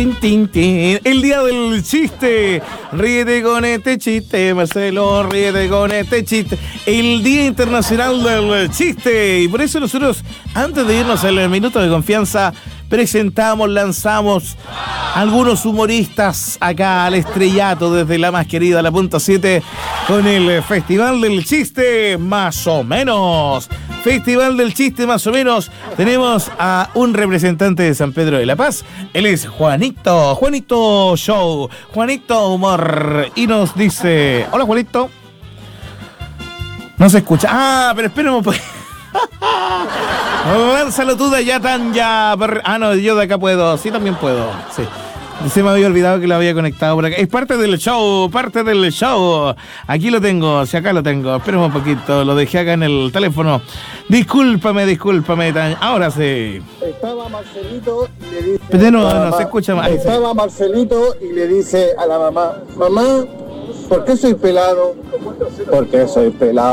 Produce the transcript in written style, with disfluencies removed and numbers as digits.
Tin, tin, tin. El día del chiste. Ríete con este chiste, Marcelo, ríete con este chiste. El Día Internacional del Chiste. Y por eso nosotros, antes de irnos al minuto de confianza, lanzamos algunos humoristas acá al estrellato desde la más querida, la punta 7, con el Festival del Chiste Más o Menos. Festival del Chiste Más o Menos. Tenemos a un representante de San Pedro de la Paz. Él es Juanito. Juanito Show. Juanito Humor. Y nos dice... Hola, Juanito. No se escucha. Ah, pero esperemos pues. Lánzalo tú de allá tan ya. Ah, no, yo de acá puedo. Sí, también puedo. Sí. Se me había olvidado que lo había conectado por acá. Es parte del show, parte del show. Aquí lo tengo, si acá lo tengo. Espérame un poquito, lo dejé acá en el teléfono. Discúlpame. Ahora sí. Estaba Marcelito y le dice... Pero no se escucha más. Estaba Marcelito y le dice a la mamá, mamá, ¿por qué soy pelado? Porque soy pelado.